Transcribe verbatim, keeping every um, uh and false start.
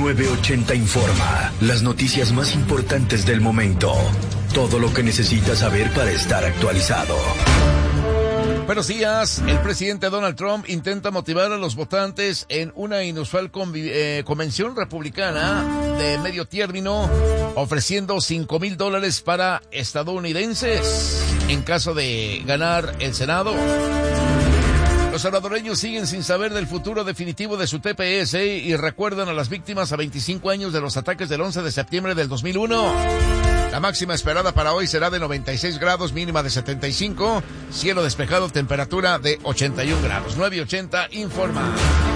nueve ochenta informa. Las noticias más importantes del momento. Todo lo que necesitas saber para estar actualizado. Buenos días. El presidente Donald Trump intenta motivar a los votantes en una inusual convi- eh, convención republicana de medio término, ofreciendo cinco mil dólares para estadounidenses en caso de ganar el Senado. Los salvadoreños siguen sin saber del futuro definitivo de su T P S y recuerdan a las víctimas a veinticinco años de los ataques del once de septiembre del dos mil uno. La máxima esperada para hoy será de noventa y seis grados, mínima de setenta y cinco, cielo despejado, temperatura de ochenta y un grados. nueve ochenta informa.